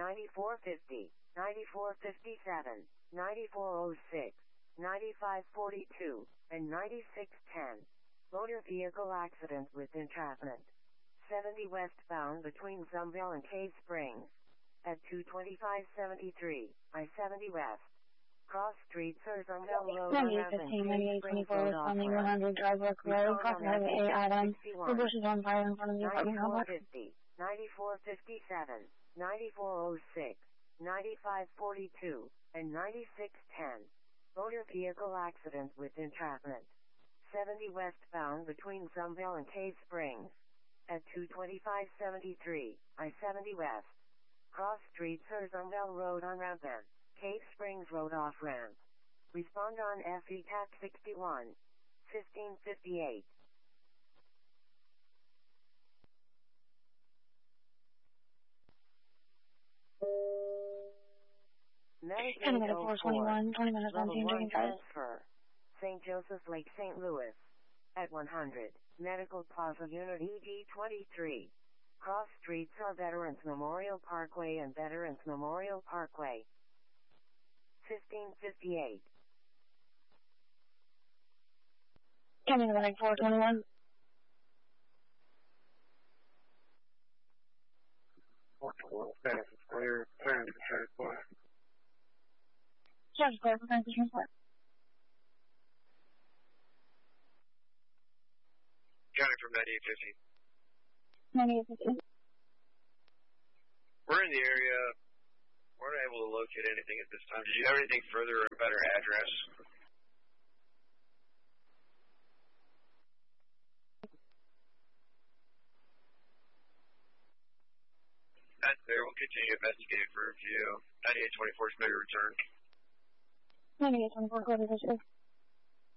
9450, 9457, 9406, 9542, and 9610. Motor vehicle accident with entrapment. 70 westbound between Zumville and Cave Springs. At 22573, I-70 West. Cross Street, Sir Zumville Road, 9815, 9824, responding 100, Drive Work Road, Cross Highway 8, Adam. The bush is on fire in front of the apartment. How about 9450, 9457, 9406, 9542, and 9610. Motor vehicle accident with entrapment. 70 westbound between Zumville and Cave Springs. At 22573, I-70 West. Cross Street, Sir Zumville Road on Rampant. Cave Springs Road off-ramp. Respond on FE TAC 61, 1558. Medicaid 421, 20 minutes on Level 1 Team transfer. St. Joseph Lake, St. Louis. At 100, Medical Plaza Unit ED23. Cross Streets are Veterans Memorial Parkway and Veterans Memorial Parkway. 1558. Coming to 421. Status is clear. Turn to transport. Status clear for transport. Counting from 9850. 9850. We're in the area. We're not able to locate anything at this time. Did you have anything further or a better address? That's there. We'll continue to investigate for review. 9824 is ready to return. 9824, go to the